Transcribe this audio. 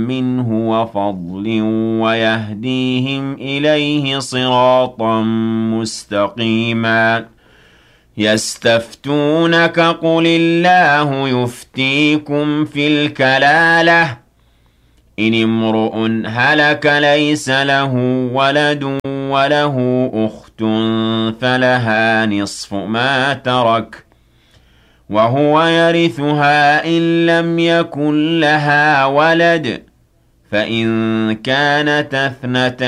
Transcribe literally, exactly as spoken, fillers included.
مِّنْهُ وَفَضْلٍ وَيَهْدِيهِمْ إِلَيْهِ صِرَاطًا مُّسْتَقِيمًا يَسْتَفْتُونَكَ قُلِ اللَّهُ يُفْتِيكُمْ فِي الْكَلَالَةِ إِنِ امْرُؤٌ هَلَكَ لَيْسَ لَهُ وَلَدٌ وَلَهُ أُخْتٌ فَلَهَا نِصْفُ مَا تَرَكَ وَهُوَ يَرِثُهَا إِن لَّمْ يَكُن لَّهَا وَلَدٌ فَإِن كَانَتَا اثْنَتَيْنِ